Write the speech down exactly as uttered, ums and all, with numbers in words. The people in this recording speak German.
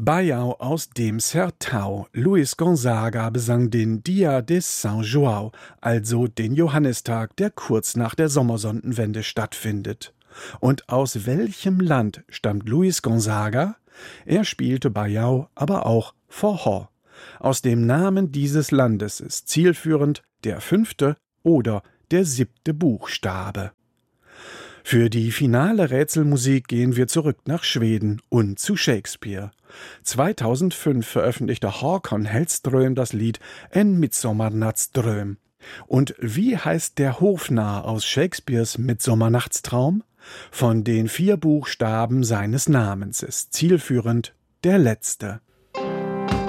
Baião aus dem Sertão. Luis Gonzaga besang den Dia de São João, also den Johannistag, der kurz nach der Sommersonnenwende stattfindet. Und aus welchem Land stammt Luis Gonzaga? Er spielte Baião, aber auch Forró. Aus dem Namen dieses Landes ist zielführend der fünfte oder der siebte Buchstabe. Für die finale Rätselmusik gehen wir zurück nach Schweden und zu Shakespeare. zweitausendfünf veröffentlichte Håkan Hellström das Lied En Midsommarnattsdröm. Und wie heißt der Hofnarr aus Shakespeares Midsommernachtstraum? Von den vier Buchstaben seines Namens ist zielführend der letzte.